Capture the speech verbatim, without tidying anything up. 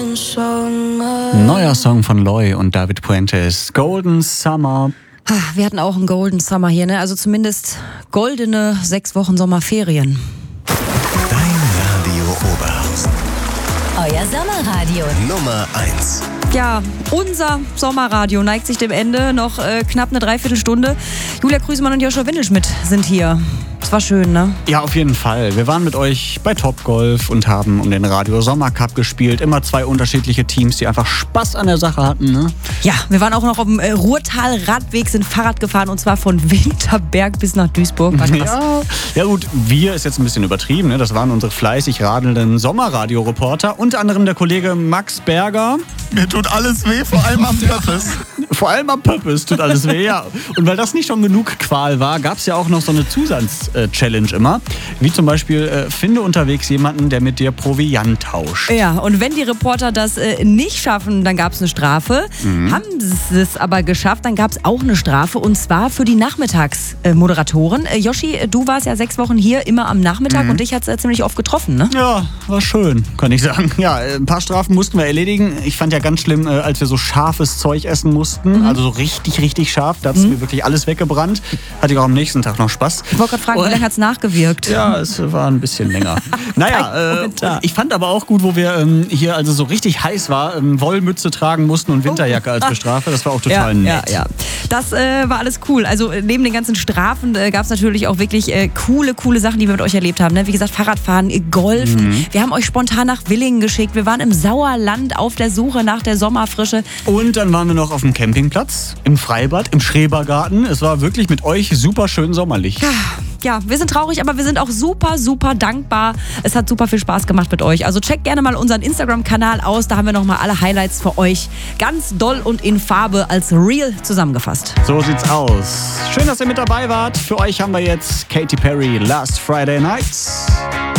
Neuer Song von Loy und David Puentes, Golden Summer. Wir hatten auch einen Golden Summer hier, ne? Also zumindest goldene sechs Wochen Sommerferien. Dein Radio Oberhausen. Euer Sommerradio. Nummer eins. Ja, unser Sommerradio neigt sich dem Ende. Noch äh, knapp eine Dreiviertelstunde. Julia Krüsemann und Joshua Windelschmidt sind hier. Es war schön, ne? Ja, auf jeden Fall. Wir waren mit euch bei Topgolf und haben um den Radio Sommercup gespielt. Immer zwei unterschiedliche Teams, die einfach Spaß an der Sache hatten, ne? Ja, wir waren auch noch auf dem äh, Ruhrtal-Radweg, sind Fahrrad gefahren und zwar von Winterberg bis nach Duisburg. War krass. Ja, ja gut, wir ist jetzt ein bisschen übertrieben, ne? Das waren unsere fleißig radelnden Sommerradio-Reporter. Unter anderem der Kollege Max Berger. Mir tut alles weh, vor allem am Purpose. Vor allem am Purpose tut alles weh, ja. Und weil das nicht schon genug Qual war, gab es ja auch noch so eine Zusatz-Challenge immer. Wie zum Beispiel, äh, finde unterwegs jemanden, der mit dir Proviant tauscht. Ja, und wenn die Reporter das äh, nicht schaffen, dann gab es eine Strafe. Mhm. Haben sie es aber geschafft, dann gab es auch eine Strafe. Und zwar für die Nachmittagsmoderatoren. Äh, Yoshi, du warst ja sechs Wochen hier, immer am Nachmittag. Mhm. Und dich hat es äh, ziemlich oft getroffen, ne? Ja, war schön, kann ich sagen. Ja, ein paar Strafen mussten wir erledigen. Ich fand ja ganz schlimm, äh, als wir so scharfes Zeug essen mussten. Mhm. Also so richtig, richtig scharf. Da hat es mhm. mir wirklich alles weggebrannt. Hatte ich auch am nächsten Tag noch Spaß. Ich wollte gerade fragen, wie lange hat es nachgewirkt? Ja, es war ein bisschen länger. Naja, äh, ich fand aber auch gut, wo wir ähm, hier also so richtig heiß war, ähm, Wollmütze tragen mussten und Winterjacke als Bestrafe. Das war auch total ja, nett. Ja, ja. Das äh, war alles cool. Also neben den ganzen Strafen äh, gab es natürlich auch wirklich äh, coole, coole Sachen, die wir mit euch erlebt haben. Ne? Wie gesagt, Fahrradfahren, Golfen. Mhm. Wir haben euch spontan nach Willingen geschickt. Wir waren im Sauerland auf der Suche nach der Sommerfrische. Und dann waren wir noch auf dem Campingplatz, im Freibad, im Schrebergarten. Es war wirklich mit euch super schön sommerlich. Ja. Ja, wir sind traurig, aber wir sind auch super, super dankbar. Es hat super viel Spaß gemacht mit euch. Also checkt gerne mal unseren Instagram-Kanal aus. Da haben wir nochmal alle Highlights für euch ganz doll und in Farbe als Reel zusammengefasst. So sieht's aus. Schön, dass ihr mit dabei wart. Für euch haben wir jetzt Katy Perry, Last Friday Nights.